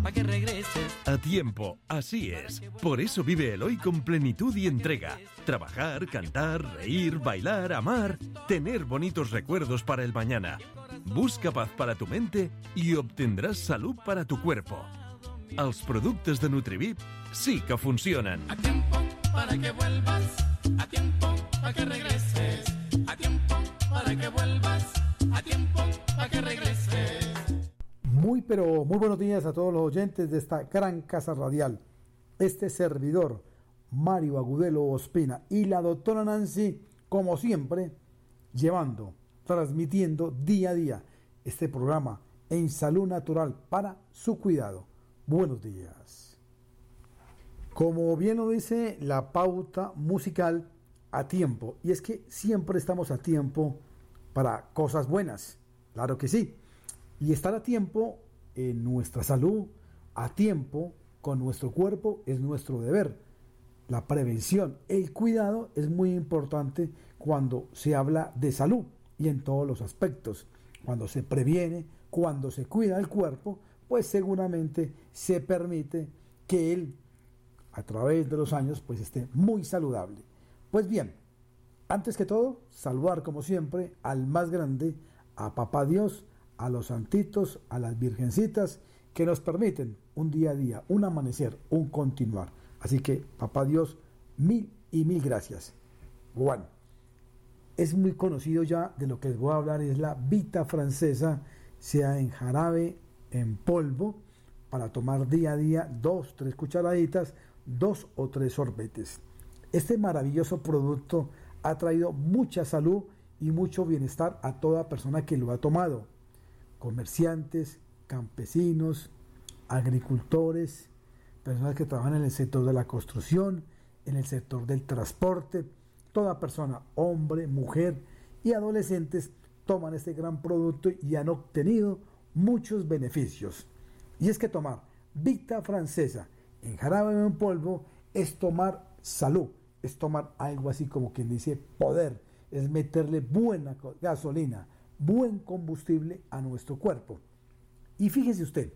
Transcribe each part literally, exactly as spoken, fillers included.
pa' que regreses. A tiempo, así es. Por eso vive el hoy con plenitud y entrega. Trabajar, cantar, reír, bailar, amar, tener bonitos recuerdos para el mañana. Busca paz para tu mente i obtendràs salut para tu cuerpo. Els productes de Nutrivit sí que funcionen. A tiempo para que vuelvas, a tiempo para que regreses, a tiempo para que vuelvas, a tiempo para que regreses. Muy pero muy buenos días a todos los oyentes de esta gran casa radial. Este servidor, Mario Agudelo Ospina, y la doctora Nancy, como siempre, llevando, transmitiendo día a día este programa en salud natural para su cuidado. Buenos días. Como bien lo dice la pauta musical, a tiempo. Y es que siempre estamos a tiempo para cosas buenas. Claro que sí. Y estar a tiempo en nuestra salud, a tiempo con nuestro cuerpo, es nuestro deber. La prevención, el cuidado es muy importante cuando se habla de salud y en todos los aspectos. Cuando se previene, cuando se cuida el cuerpo, pues seguramente se permite que él, a través de los años, pues esté muy saludable. Pues bien, antes que todo, saludar como siempre al más grande, a Papá Dios, a los santitos, a las virgencitas, que nos permiten un día a día, un amanecer, un continuar. Así que, Papá Dios, mil y mil gracias. Bueno, es muy conocido ya, de lo que les voy a hablar, es la Vita Francesa, sea en jarabe, en polvo, para tomar día a día dos, tres cucharaditas, dos o tres sorbetes. Este maravilloso producto ha traído mucha salud y mucho bienestar a toda persona que lo ha tomado. Comerciantes, campesinos, agricultores, personas que trabajan en el sector de la construcción, en el sector del transporte, toda persona, hombre, mujer y adolescentes toman este gran producto y han obtenido muchos beneficios. Y es que tomar Vita Francesa en jarabe o en polvo es tomar salud, es tomar algo así como quien dice poder, es meterle buena gasolina, buen combustible a nuestro cuerpo. Y fíjese usted,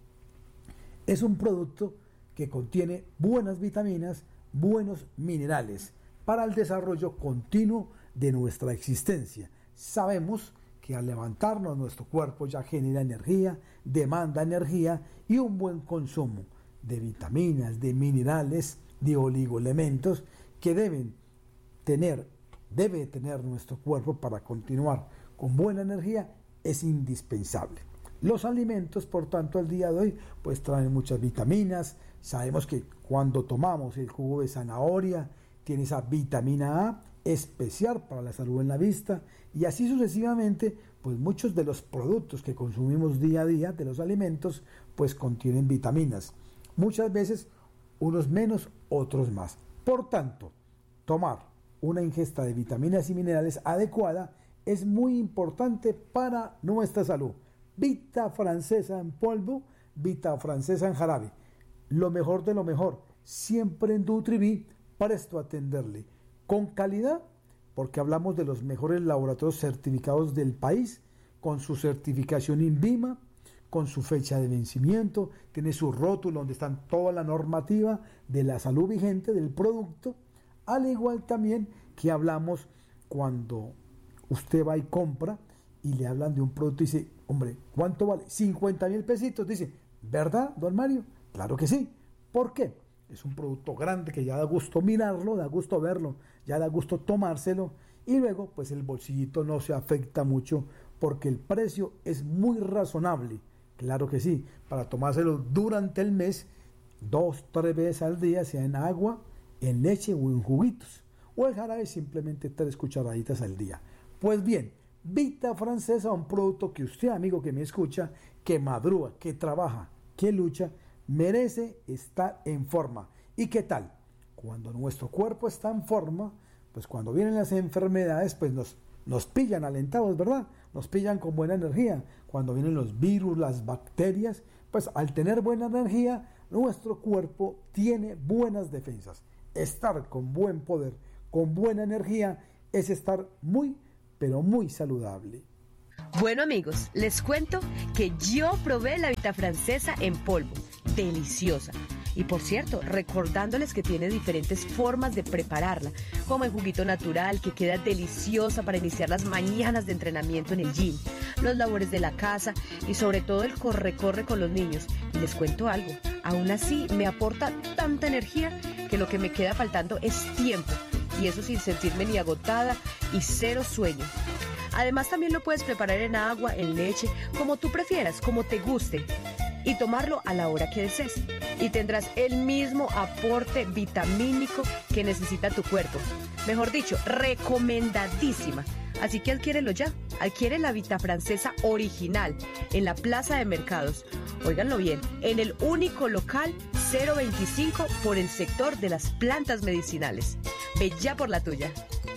es un producto que contiene buenas vitaminas, buenos minerales para el desarrollo continuo de nuestra existencia. Sabemos que al levantarnos nuestro cuerpo ya genera energía, demanda energía y un buen consumo de vitaminas, de minerales, de oligoelementos que deben tener, debe tener nuestro cuerpo para continuar con buena energía, es indispensable. Los alimentos, por tanto, al día de hoy, pues traen muchas vitaminas. Sabemos que cuando tomamos el jugo de zanahoria, tiene esa vitamina A especial para la salud en la vista, y así sucesivamente, pues muchos de los productos que consumimos día a día, de los alimentos, pues contienen vitaminas. Muchas veces, unos menos, otros más. Por tanto, tomar una ingesta de vitaminas y minerales adecuada es muy importante para nuestra salud. Vita Francesa en polvo, Vita Francesa en jarabe. Lo mejor de lo mejor, siempre en Nutrivit, presto a atenderle. Con calidad, porque hablamos de los mejores laboratorios certificados del país, con su certificación INVIMA, con su fecha de vencimiento, tiene su rótulo donde están toda la normativa de la salud vigente del producto, al igual también que hablamos cuando usted va y compra y le hablan de un producto y dice, hombre, ¿cuánto vale? cincuenta mil pesitos. Dice, ¿verdad, don Mario? Claro que sí. ¿Por qué? Es un producto grande que ya da gusto mirarlo, da gusto verlo, ya da gusto tomárselo, y luego pues el bolsillito no se afecta mucho porque el precio es muy razonable. Claro que sí, para tomárselo durante el mes, dos, tres veces al día, sea en agua, en leche o en juguitos, o el jarabe simplemente tres cucharaditas al día. Pues bien, Vita Francesa, un producto que usted, amigo que me escucha, que madruga, que trabaja, que lucha, merece estar en forma. ¿Y qué tal? Cuando nuestro cuerpo está en forma, pues cuando vienen las enfermedades, pues nos, nos pillan alentados, ¿verdad? Nos pillan con buena energía. Cuando vienen los virus, las bacterias, pues al tener buena energía, nuestro cuerpo tiene buenas defensas. Estar con buen poder, con buena energía, es estar muy, pero muy saludable. Bueno, amigos, les cuento que yo probé la Vita Francesa en polvo deliciosa. Y por cierto, recordándoles que tiene diferentes formas de prepararla, como el juguito natural que queda deliciosa para iniciar las mañanas de entrenamiento en el gym, los labores de la casa y sobre todo el corre-corre con los niños. Y les cuento algo, aún así me aporta tanta energía que lo que me queda faltando es tiempo, y eso sin sentirme ni agotada y cero sueño. Además también lo puedes preparar en agua, en leche, como tú prefieras, como te guste, y tomarlo a la hora que desees. Y tendrás el mismo aporte vitamínico que necesita tu cuerpo. Mejor dicho, recomendadísima. Así que adquiérelo ya. Adquiere la Vita Francesa original en la Plaza de Mercados. Óiganlo bien, en el único local cero veinticinco por el sector de las plantas medicinales. Ve ya por la tuya.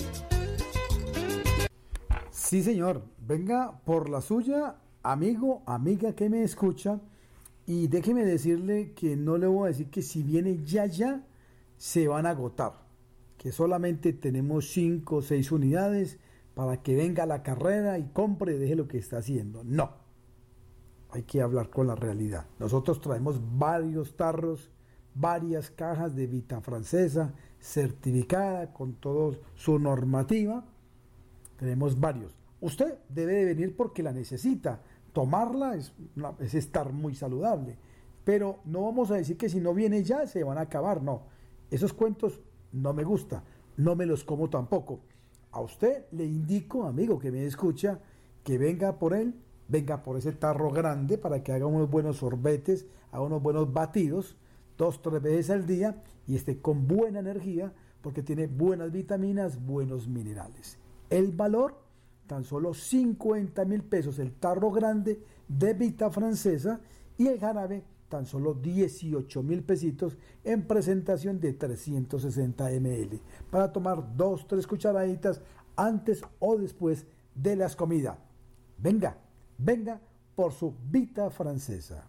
Sí, señor. Venga por la suya, amigo, amiga que me escucha. Y déjeme decirle que no le voy a decir que si viene ya, ya, se van a agotar. Que solamente tenemos cinco o seis unidades para que venga a la carrera y compre y deje lo que está haciendo. No. Hay que hablar con la realidad. Nosotros traemos varios tarros, varias cajas de Vita Francesa certificada con toda su normativa. Tenemos varios. Usted debe de venir porque la necesita. Tomarla es, una, es estar muy saludable. Pero no vamos a decir que si no viene ya se van a acabar. No. Esos cuentos no me gustan. No me los como tampoco. A usted le indico, amigo que me escucha, que venga por él, venga por ese tarro grande para que haga unos buenos sorbetes, haga unos buenos batidos, dos, tres veces al día y esté con buena energía porque tiene buenas vitaminas, buenos minerales. El valor, tan solo cincuenta mil pesos el tarro grande de Vita Francesa y el jarabe, tan solo dieciocho mil pesitos en presentación de trescientos sesenta mililitros para tomar dos, tres cucharaditas antes o después de las comidas. Venga, venga por su Vita Francesa.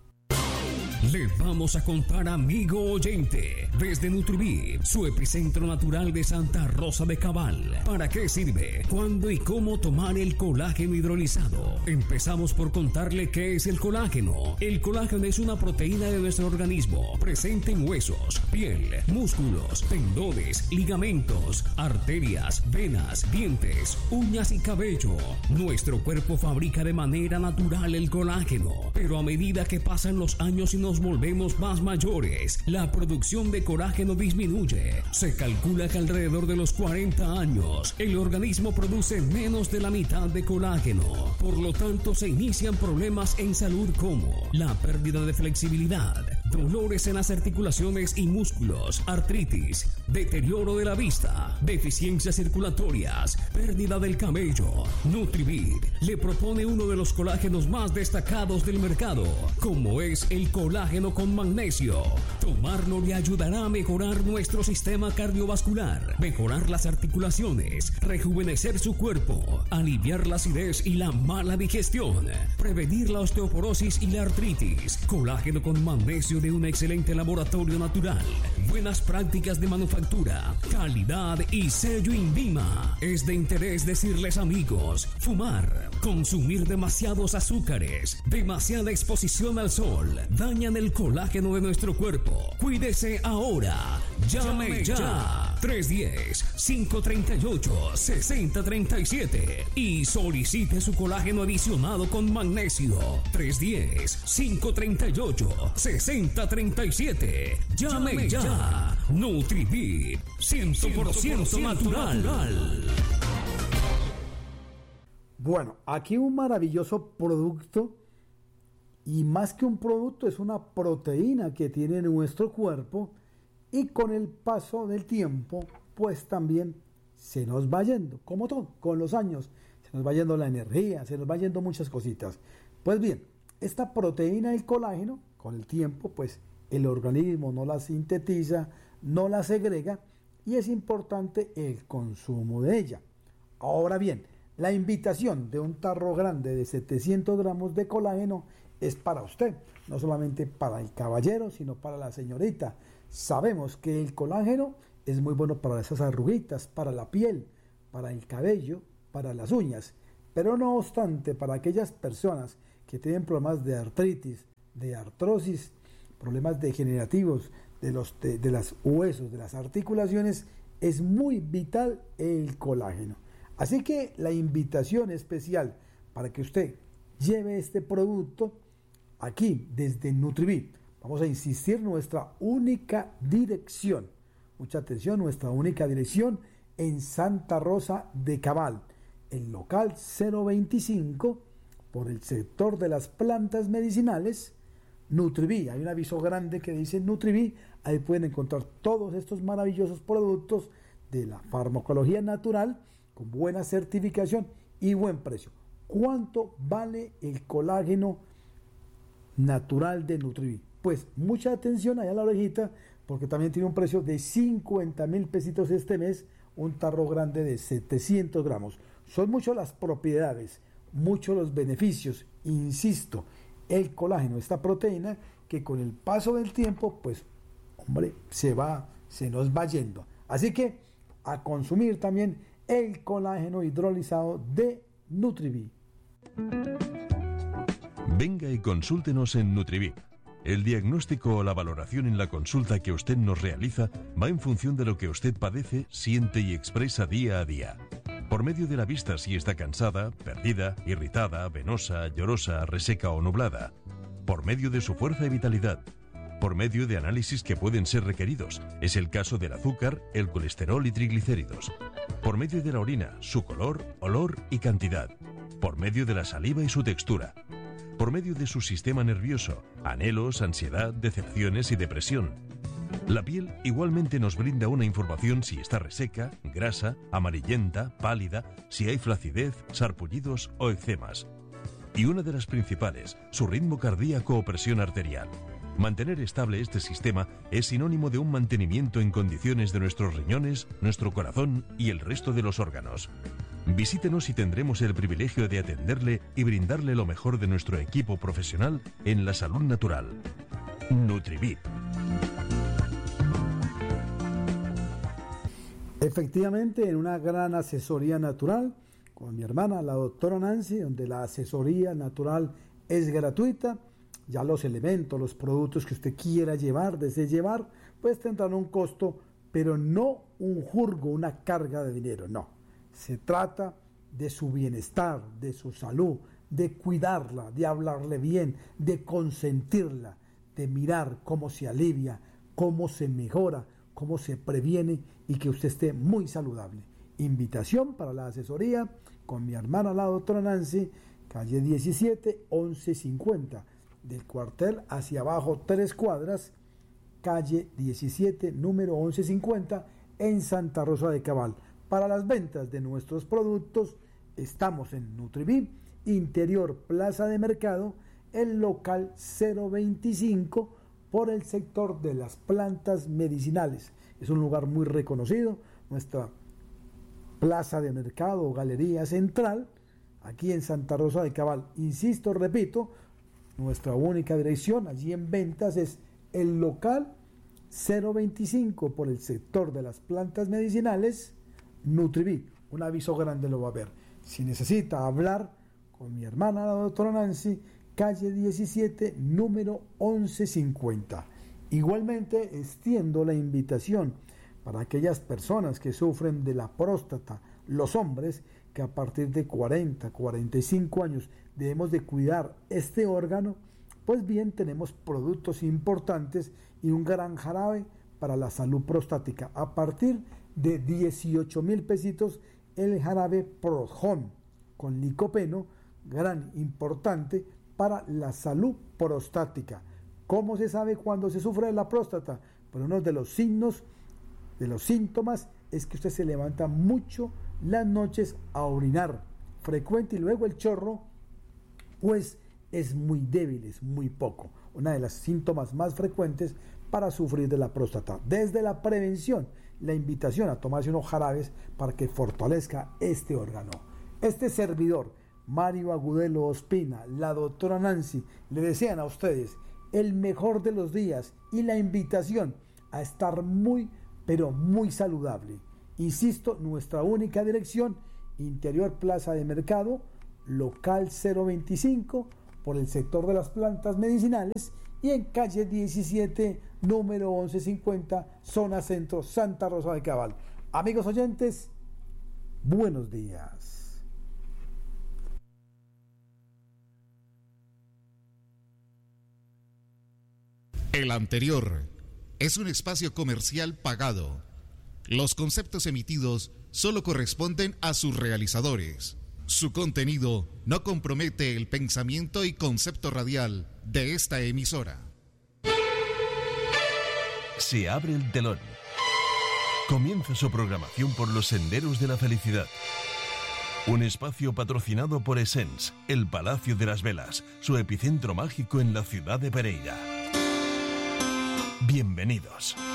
Le vamos a contar, amigo oyente, desde Nutribit, su epicentro natural de Santa Rosa de Cabal. ¿Para qué sirve? ¿Cuándo y cómo tomar el colágeno hidrolizado? Empezamos por contarle qué es el colágeno. El colágeno es una proteína de nuestro organismo, presente en huesos, piel, músculos, tendones, ligamentos, arterias, venas, dientes, uñas y cabello. Nuestro cuerpo fabrica de manera natural el colágeno, pero a medida que pasan los años y nos volvemos más mayores, la producción de colágeno disminuye. Se calcula que alrededor de los cuarenta años, el organismo produce menos de la mitad de colágeno. Por lo tanto, se inician problemas en salud como la pérdida de flexibilidad, dolores en las articulaciones y músculos, artritis, deterioro de la vista, deficiencias circulatorias, pérdida del cabello. Nutribit le propone uno de los colágenos más destacados del mercado, como es el colágeno con magnesio. Tomarlo le ayudará a mejorar nuestro sistema cardiovascular, mejorar las articulaciones, rejuvenecer su cuerpo, aliviar la acidez y la mala digestión, prevenir la osteoporosis y la artritis. Colágeno con magnesio de un excelente laboratorio natural, buenas prácticas de manufactura, calidad y sello INVIMA. Es de interés decirles, amigos, fumar, consumir demasiados azúcares, demasiada exposición al sol, dañan el colágeno de nuestro cuerpo. Cuídese ahora. Llame ya. tres uno cero, cinco tres ocho, seis cero tres siete y solicite su colágeno adicionado con magnesio. tres uno cero, cinco tres ocho, seis cero tres siete. Llame ya. Nutribit, cien por ciento natural. Bueno, aquí un maravilloso producto. Y más que un producto, es una proteína que tiene nuestro cuerpo y con el paso del tiempo, pues también se nos va yendo, como todo, con los años, se nos va yendo la energía, se nos va yendo muchas cositas. Pues bien, esta proteína del colágeno, con el tiempo, pues el organismo no la sintetiza, no la segrega y es importante el consumo de ella. Ahora bien, la invitación de un tarro grande de setecientos gramos de colágeno es para usted, no solamente para el caballero, sino para la señorita. Sabemos que el colágeno es muy bueno para esas arruguitas, para la piel, para el cabello, para las uñas, pero no obstante, para aquellas personas que tienen problemas de artritis, de artrosis, problemas degenerativos de los de, de los huesos, de las articulaciones, es muy vital el colágeno. Así que la invitación especial para que usted lleve este producto aquí desde Nutribí. Vamos a insistir, nuestra única dirección, mucha atención, nuestra única dirección en Santa Rosa de Cabal, el local cero veinticinco, por el sector de las plantas medicinales, Nutribí. Hay un aviso grande que dice Nutribí, ahí pueden encontrar todos estos maravillosos productos de la farmacología natural, con buena certificación y buen precio. ¿Cuánto vale el colágeno natural de Nutribí? Pues mucha atención allá a la orejita, porque también tiene un precio de cincuenta mil pesitos este mes, un tarro grande de setecientos gramos. Son muchas las propiedades, muchos los beneficios, insisto, el colágeno, esta proteína que con el paso del tiempo, pues, hombre, se va, se nos va yendo. Así que a consumir también el colágeno hidrolizado de Nutribí. Venga y consúltenos en Nutribí. El diagnóstico o la valoración en la consulta que usted nos realiza va en función de lo que usted padece, siente y expresa día a día. Por medio de la vista si está cansada, perdida, irritada, venosa, llorosa, reseca o nublada. Por medio de su fuerza y vitalidad. Por medio de análisis que pueden ser requeridos. Es el caso del azúcar, el colesterol y triglicéridos. Por medio de la orina, su color, olor y cantidad. Por medio de la saliva y su textura. Por medio de su sistema nervioso, anhelos, ansiedad, decepciones y depresión. La piel igualmente nos brinda una información si está reseca, grasa, amarillenta, pálida, si hay flacidez, sarpullidos o eczemas. Y una de las principales, su ritmo cardíaco o presión arterial. Mantener estable este sistema es sinónimo de un mantenimiento en condiciones de nuestros riñones, nuestro corazón y el resto de los órganos. Visítenos y tendremos el privilegio de atenderle y brindarle lo mejor de nuestro equipo profesional en la salud natural. Nutribí. Efectivamente, en una gran asesoría natural con mi hermana, la doctora Nancy, donde la asesoría natural es gratuita. Ya los elementos, los productos que usted quiera llevar, desee llevar, pues tendrán un costo, pero no un jurgo, una carga de dinero, no. Se trata de su bienestar, de su salud, de cuidarla, de hablarle bien, de consentirla, de mirar cómo se alivia, cómo se mejora, cómo se previene y que usted esté muy saludable. Invitación para la asesoría con mi hermana, la doctora Nancy, calle diecisiete, once cincuenta. Del cuartel hacia abajo tres cuadras, calle diecisiete, número once cincuenta, en Santa Rosa de Cabal. Para las ventas de nuestros productos estamos en Nutribí, interior Plaza de Mercado, el local cero veinticinco, por el sector de las plantas medicinales. Es un lugar muy reconocido, nuestra Plaza de Mercado o Galería Central, aquí en Santa Rosa de Cabal. Insisto, repito, nuestra única dirección allí en ventas es el local cero veinticinco por el sector de las plantas medicinales, Nutribí. Un aviso grande lo va a ver. Si necesita hablar con mi hermana, la doctora Nancy, calle diecisiete, número once cincuenta. Igualmente extiendo la invitación para aquellas personas que sufren de la próstata, los hombres que a partir de cuarenta, cuarenta y cinco años debemos de cuidar este órgano. Pues bien, tenemos productos importantes y un gran jarabe para la salud prostática. A partir de dieciocho mil pesitos el jarabe Projon con licopeno, gran importante para la salud prostática. ¿Cómo se sabe cuando se sufre de la próstata? Pues uno de los signos, de los síntomas, es que usted se levanta mucho las noches a orinar frecuente y luego el chorro pues es muy débil, es muy poco. Una de los síntomas más frecuentes para sufrir de la próstata. Desde la prevención, la invitación a tomarse unos jarabes para que fortalezca este órgano. Este servidor, Mario Agudelo Ospina, la doctora Nancy, le desean a ustedes el mejor de los días y la invitación a estar muy, pero muy saludable. Insisto, nuestra única dirección, interior Plaza de Mercado, local cero veinticinco, por el sector de las plantas medicinales, y en calle diecisiete, número once cincuenta, zona centro, Santa Rosa de Cabal. Amigos oyentes, buenos días. El anterior es un espacio comercial pagado. Los conceptos emitidos solo corresponden a sus realizadores. Su contenido no compromete el pensamiento y concepto radial de esta emisora. Se abre el telón. Comienza su programación por los senderos de la felicidad. Un espacio patrocinado por Essence, el Palacio de las Velas, su epicentro mágico en la ciudad de Pereira. Bienvenidos.